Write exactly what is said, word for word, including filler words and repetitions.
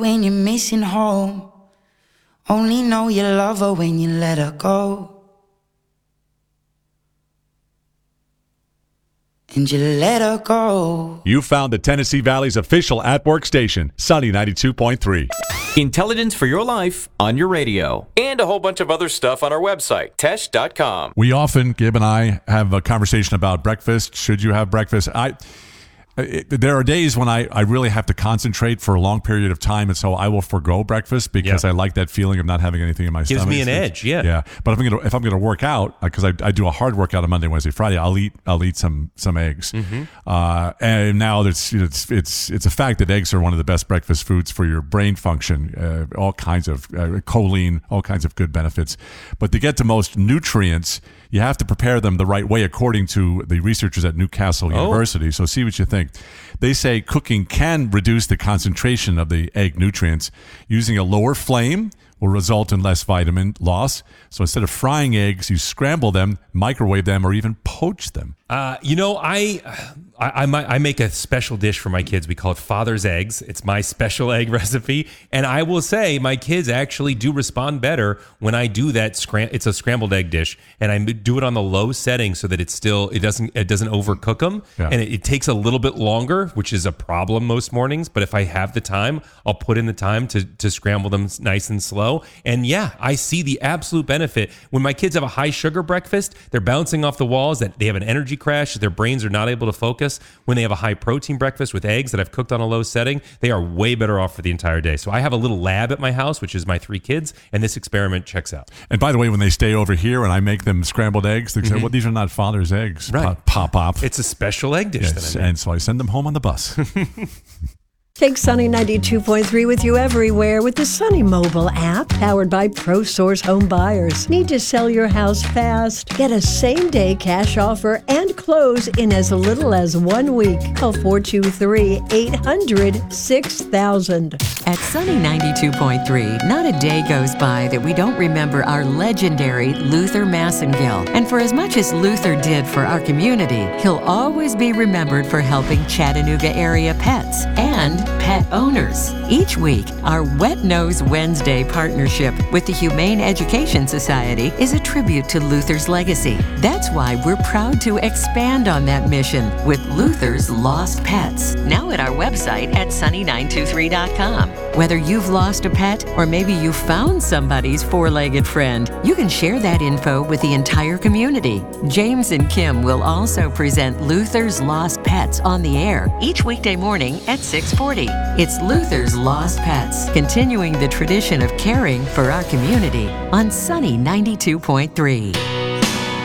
When you're missing home, only know you love her when you let her go. And you let her go. You found the Tennessee Valley's official at-work station, Sunny ninety-two point three. Intelligence for your life on your radio. And a whole bunch of other stuff on our website, tesh dot com. We often, Gib and I, have a conversation about breakfast. Should you have breakfast? I... It, there are days when I, I really have to concentrate for a long period of time, and so I will forego breakfast because yeah. I like that feeling of not having anything in my Gives stomach. Gives me an edge, yeah. Yeah, but if I'm gonna if I'm gonna work out, because I, I do a hard workout on Monday, Wednesday, Friday, I'll eat I'll eat some some eggs. Mm-hmm. Uh, and now it's it's it's it's a fact that eggs are one of the best breakfast foods for your brain function. Uh, all kinds of uh, choline, all kinds of good benefits. But to get the most nutrients, you have to prepare them the right way, according to the researchers at Newcastle oh. University. So see what you think. They say cooking can reduce the concentration of the egg nutrients. Using a lower flame will result in less vitamin loss. So instead of frying eggs, you scramble them, microwave them, or even poach them. Uh, you know, I, I, I, might, I make a special dish for my kids. We call it Father's Eggs. It's my special egg recipe. And I will say my kids actually do respond better when I do that. Scram- it's a scrambled egg dish. And I do it on the low setting so that it's still, it doesn't, it doesn't overcook them. Yeah. And it, it takes a little bit longer, which is a problem most mornings. But if I have the time, I'll put in the time to, to scramble them nice and slow. And yeah, I see the absolute benefit. When my kids have a high sugar breakfast, they're bouncing off the walls, that they have an energy crash, their brains are not able to focus. When they have a high protein breakfast with eggs that I've cooked on a low setting, they are way better off for the entire day. So I have a little lab at my house, which is my three kids, and this experiment checks out. And by the way, when they stay over here and I make them scrambled eggs, they say, mm-hmm. well, these are not Father's eggs. Right. Pop, pop. It's a special egg dish. Yes, that I and so I send them home on the bus. Take Sunny ninety-two point three with you everywhere with the Sunny mobile app, powered by ProSource Home Buyers. Need to sell your house fast? Get a same-day cash offer and close in as little as one week. Call four two three, eight hundred, six thousand. At Sunny ninety-two point three, not a day goes by that we don't remember our legendary Luther Massengill. And for as much as Luther did for our community, he'll always be remembered for helping Chattanooga area pets and pet owners. Each week, our Wet Nose Wednesday partnership with the Humane Education Society is a tribute to Luther's legacy. That's why we're proud to expand on that mission with Luther's Lost Pets, now at our website at sunny nine two three dot com. Whether you've lost a pet or maybe you found somebody's four-legged friend, you can share that info with the entire community. James and Kim will also present Luther's Lost Pets on the air each weekday morning at six forty. It's Luther's Lost Pets, continuing the tradition of caring for our community on Sunny ninety-two point three.